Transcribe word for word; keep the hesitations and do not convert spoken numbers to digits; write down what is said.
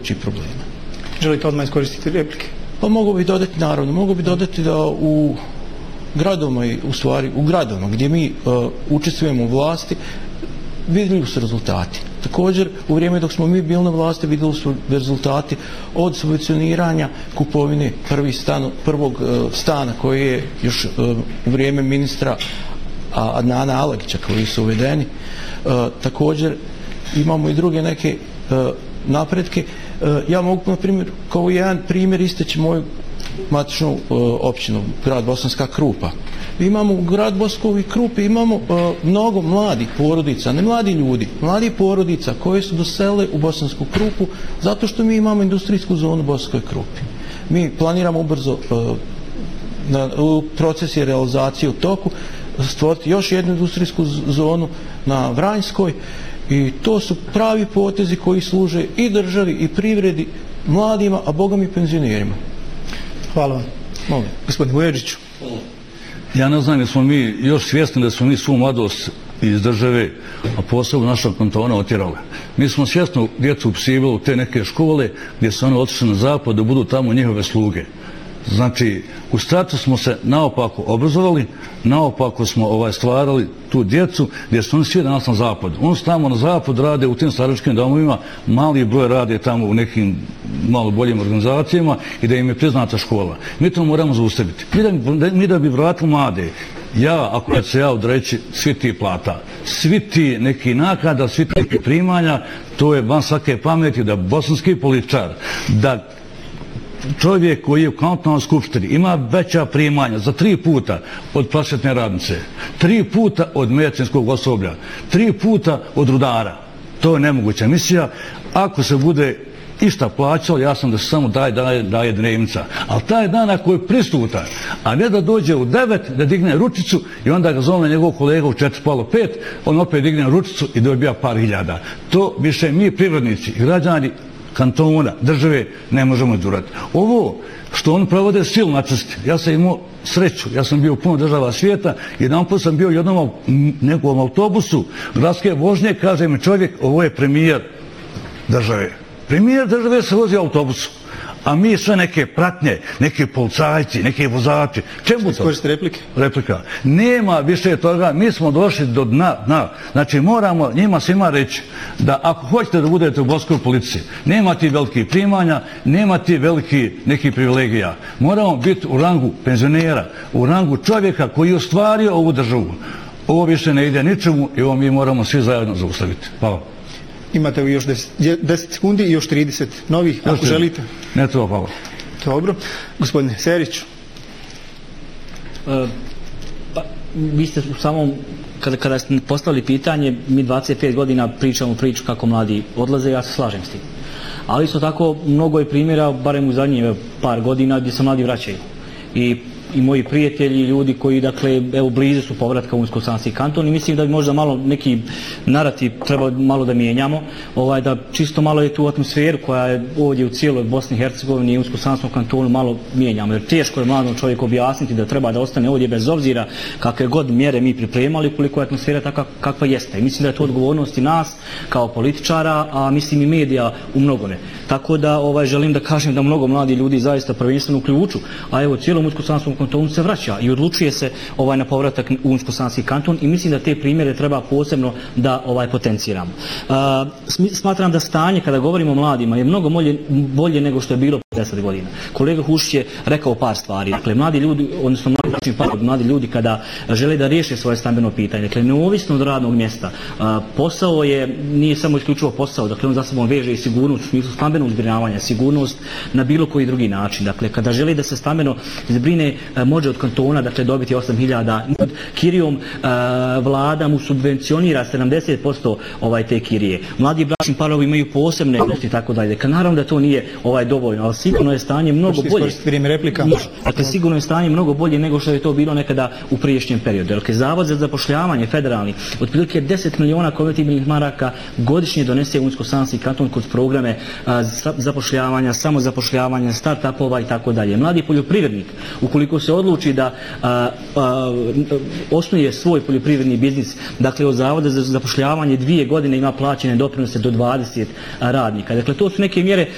najvećih problema. Želite odmah iskoristiti replike? Pa mogu bi dodati, naravno, mogu bi dodati da u gradovima, u stvari u gradovima gdje mi uh, učestvujemo u vlasti, vidjeli su rezultati. Također, u vrijeme dok smo mi bili na vlasti, vidjeli su rezultati od subvencioniranja kupovine prvi stan, prvog uh, stana koji je još uh, u vrijeme ministra Adnana Alagića koji su uvedeni. Uh, također, imamo i druge neke uh, napretke. Uh, ja mogu, na primjer, kao jedan primjer isteći moju matičnu uh, općinu, grad Bosanska Krupa. Imamo u grad Bosanskoj Krupi imamo uh, mnogo mladih porodica, ne mladi ljudi, mladih porodica koje su doselile u Bosansku Krupu zato što mi imamo industrijsku zonu u Bosanskoj Krupi. Mi planiramo ubrzo uh, na, u proces je realizacije u toku stvoriti još jednu industrijsku zonu na Vranjskoj i to su pravi potezi koji služe i državi i privredi, mladima, a bogom i penzionerima. Hvala vam. Molim. Gospodin Vujačiću. Ja ne znam da smo mi još svjesni da smo mi svu mladost iz države, a posebno našeg kantona otjerali. Mi smo svjesno djecu upsivali u te neke škole gdje su one otišli na zapad da budu tamo njihove sluge. Znači, u startu smo se naopako obrazovali, naopako smo ovaj, stvarali tu djecu gdje su oni svi danas na zapadu. Oni su tamo na zapadu rade u tim staračkim domovima, mali broj rade tamo u nekim malo boljim organizacijama i da im je priznata škola. Mi to moramo zaustaviti. Mi da, mi da bi vratili mlade, ja, ako ću se ja odreći, svi ti plata, svi ti neki naknada, svi ti neki primanja, to je van svake pameti da bosanski političar, da čovjek koji je u kantonalnoj skupštini ima veća primanja za tri puta od prosvjetne radnice, tri puta od medicinskog osoblja, tri puta od rudara. To je nemoguća misija. Ako se bude išta plaćalo, ja sam da se samo daje, daje, daje dnevnica. Ali taj dan ako je prisutan, a ne da dođe u devet, da digne ručicu i onda ga zove njegov kolega u četiri pola pet, on opet digne ručicu i dobija par hiljada. To više mi privrednici, građani kantona, države, ne možemo durati. Ovo što oni provode silu na cesti, ja sam imao sreću, ja sam bio u puno država svijeta, jedan put sam bio u jednom nekom autobusu, gradske vožnje, kaže mi čovjek, ovo je premijer države. Premijer države se vozi u autobusu, a mi sve neke pratnje, neke policajci, neke vozači. Čemu to? Koriste replike? Replika. Nema više toga, mi smo došli do dna, dna. Znači moramo njima svima reći da ako hoćete da budete u bosanskoj policiji, nema ti velikih primanja, nema ti veliki neki privilegija. Moramo biti u rangu penzionera, u rangu čovjeka koji je ostvario ovu državu. Ovo više ne ide ničemu i ovo mi moramo svi zajedno zaustaviti. Hvala. Imate još deset sekundi i još trideset novih, ako želite. Ne to, hvala. Dobro. Gospodine Seriću. E, pa, vi ste u samom, kada, kada ste postavili pitanje, mi dvadeset pet godina pričamo priču kako mladi odlaze, ja se slažem s tim. Ali isto tako, mnogo je primjera, barem u zadnjih par godina, gdje se mladi vraćaju. I i moji prijatelji, ljudi koji, dakle, evo, blizu su povratka u Unsko-Sanski kanton i mislim da bi možda malo neki narativ trebalo malo da mijenjamo, ovaj, da čisto malo je tu atmosferu koja je ovdje u cijeloj Bosni i Hercegovini i Unsko-Sanskom kantonu malo mijenjamo, jer teško je mladom čovjeku objasniti da treba da ostane ovdje bez obzira kakve god mjere mi pripremali, koliko je atmosfera takva kakva jeste. I mislim da je to odgovornost i nas kao političara, a mislim i medija u mnogome. Tako da ovaj, želim da kažem da mnogo mladi ljudi zaista prvenstveno u ključu, a evo cijelom Unsko-Sanskom kantonu se vraća i odlučuje se ovaj na povratak u Unsko-Sanski kanton i mislim da te primjere treba posebno da ovaj potenciramo. Uh, smatram da stanje kada govorimo o mladima je mnogo bolje, bolje nego što je bilo deset godina. Kolega Hušić je rekao par stvari. Dakle, mladi ljudi, odnosno mladi, par, mladi ljudi kada žele da riješe svoje stambeno pitanje, dakle, neovisno od radnog mjesta, uh, posao je, nije samo isključivo posao, dakle, on za sobom veže i sigurnost u smislu stambenog zbrinjavanja, sigurnost na bilo koji drugi način. Dakle, kada želi da se stambeno zbrine, uh, može od kantona, dakle, dobiti osam hiljada. Kirijom uh, vlada mu subvencionira sedamdeset posto ovaj te kirije. Mladi bračni parovi imaju posebne i tako dalje. Dakle, naravno da to nije ovaj dovoljno, ali sigurno je stanje mnogo bolje. Vrijeme replika. Dakle, sigurno je stanje mnogo bolje nego što je to bilo nekada u prijašnjem periodu. Dakle, Zavod za zapošljavanje federalni otprilike deset miliona konvertibilnih maraka godišnje donese Unsko-Sanski kanton kroz programe a, zapošljavanja, samozapošljavanja, start-upova i tako dalje. Mladi poljoprivrednik, ukoliko se odluči da a, a, osnuje svoj poljoprivredni biznis, dakle, od Zavoda za zapošljavanje dvije godine ima plaćene doprinose do dvadeset radnika. Dakle, to su neke mjere